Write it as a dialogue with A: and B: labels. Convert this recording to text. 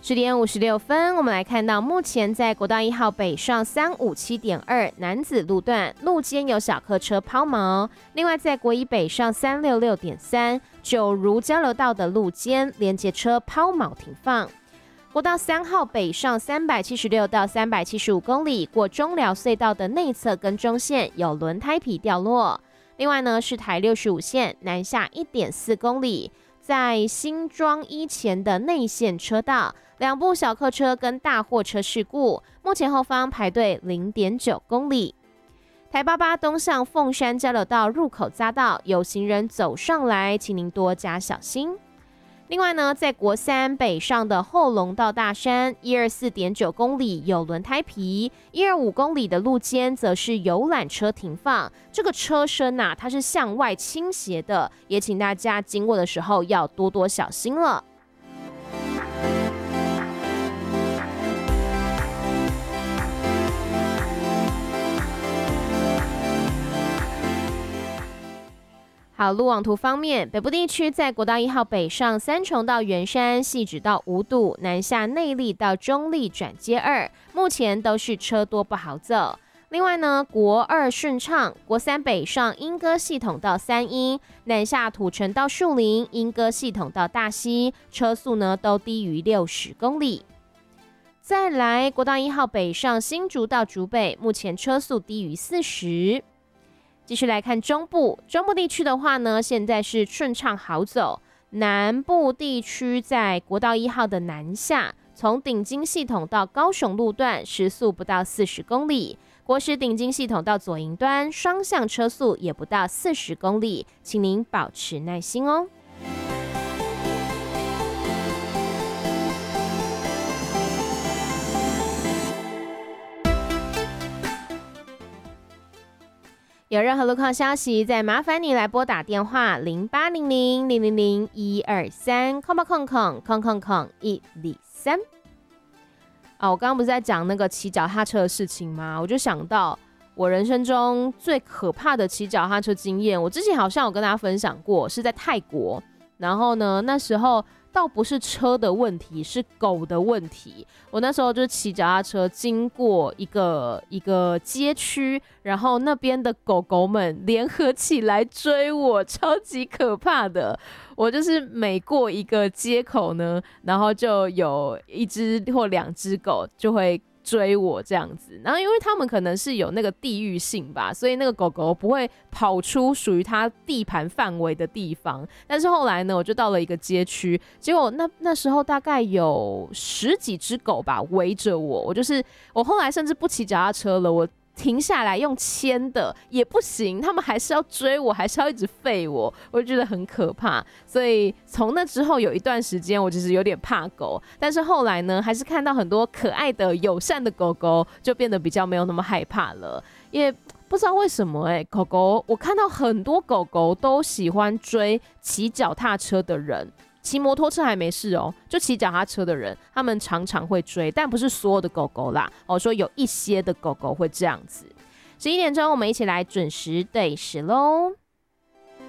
A: 10:56，我们来看到目前在国道1号北上357.2男子路段路肩有小客车抛锚，另外在国一北上366.3九如交流道的路肩连接车抛锚停放。国道3号北上376到375公里，过中寮隧道的内侧跟中线有轮胎皮掉落。另外呢是台65线南下1.4公里，在新庄一前的内线车道，两部小客车跟大货车事故，目前后方排队0.9公里。台88东向凤山交流道入口匝道，有行人走上来，请您多加小心。另外呢，在国3北上的后龙到大山124.9公里有轮胎皮，125公里的路肩则是游览车停放，这个车身它是向外倾斜的，也请大家经过的时候要多多小心了。好，路网图方面，北部地区在国道1号北上三重到圆山、汐止到五堵，南下内壢到中壢转接2，目前都是车多不好走。另外呢，国2顺畅，国3北上莺歌系统到三鶯，南下土城到树林，莺歌系统到大溪，车速呢都低于60公里。再来，国道1号北上新竹到竹北，目前车速低于40。继续来看中部地区的话呢，现在是顺畅好走。南部地区在国道1号的南下，从顶金系统到高雄路段时速不到40公里，国10顶金系统到左营端双向车速也不到40公里，请您保持耐心哦。有任何路况消息，再麻烦你来拨打电话0800-000-123，123。我刚刚不是在讲那个骑脚踏车的事情吗？我就想到我人生中最可怕的骑脚踏车经验，我之前好像有跟大家分享过，是在泰国。然后呢，那时候倒不是车的问题，是狗的问题。我那时候就骑脚踏车经过一个街区，然后那边的狗狗们联合起来追我，超级可怕的。我就是每过一个街口呢，然后就有一只或两只狗就会追我这样子，然后因为他们可能是有那个地域性吧，所以那个狗狗不会跑出属于它地盘范围的地方。但是后来呢，我就到了一个街区，结果那时候大概有10几只狗吧围着我，我后来甚至不骑脚踏车了，我停下来用牵的也不行，他们还是要追我，还是要一直吠我，我就觉得很可怕。所以从那之后有一段时间我其实有点怕狗，但是后来呢，还是看到很多可爱的友善的狗狗，就变得比较没有那么害怕了。也不知道为什么狗狗，我看到很多狗狗都喜欢追骑脚踏车的人。骑摩托车还没事哦，就骑脚踏车的人，他们常常会追，但不是所有的狗狗啦。说有一些的狗狗会这样子。11点钟，我们一起来准时对时咯。